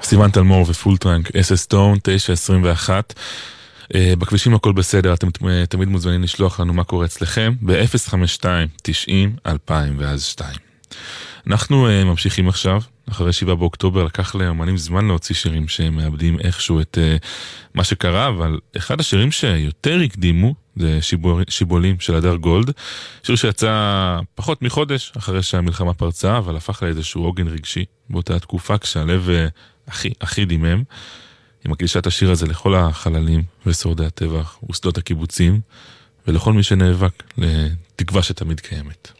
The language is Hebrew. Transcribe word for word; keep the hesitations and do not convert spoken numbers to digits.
סיוון תלמור ופולטרנק, אס אס סטון, תשע עשרים ואחת. בכבישים הכל בסדר, אתם תמיד מוזמנים לשלוח לנו מה קורה אצלכם, ב-אפס חמש שתיים תשעים אלפיים ואז שתיים. אנחנו ממשיכים עכשיו, אחרי שבעה באוקטובר לקח לאמנים זמן להוציא שירים שהם מאבדים איכשהו את מה שקרה, אבל אחד השירים שיותר הקדימו זה שיבור, שיבולים של הדר גולד, שיר שיצא פחות מחודש אחרי שהמלחמה פרצה, אבל הפך לאיזשהו עוגן רגשי באותה תקופה כשהלב הכי, הכי דימם. היא מקדישה את השיר הזה לכל החללים ושורדי הטבח ושדות הקיבוצים, ולכל מי שנאבק לתקווה שתמיד קיימת.